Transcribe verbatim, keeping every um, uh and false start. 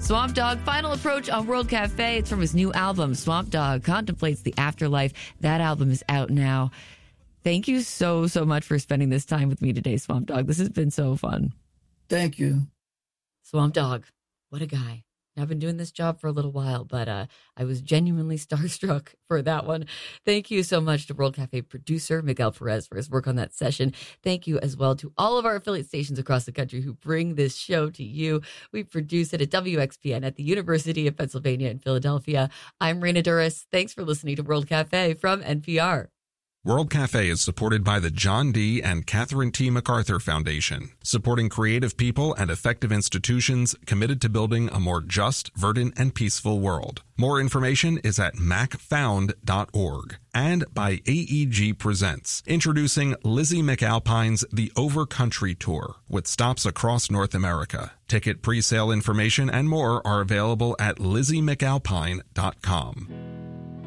Swamp Dogg, Final Approach on World Cafe. It's from his new album, Swamp Dogg Contemplates the Afterlife. That album is out now. Thank you so, so much for spending this time with me today, Swamp Dogg. This has been so fun. Thank you. Swamp Dogg, what a guy. I've been doing this job for a little while, but uh, I was genuinely starstruck for that one. Thank you so much to World Cafe producer Miguel Perez for his work on that session. Thank you as well to all of our affiliate stations across the country who bring this show to you. We produce it at W X P N at the University of Pennsylvania in Philadelphia. I'm Raina Duras. Thanks for listening to World Cafe from N P R. World Cafe is supported by the John D. and Catherine T. MacArthur Foundation, supporting creative people and effective institutions committed to building a more just, verdant, and peaceful world. More information is at mac found dot org. And by A E G Presents, introducing Lizzie McAlpine's The Overcountry Tour, with stops across North America. Ticket pre-sale information and more are available at lizzie mcalpine dot com.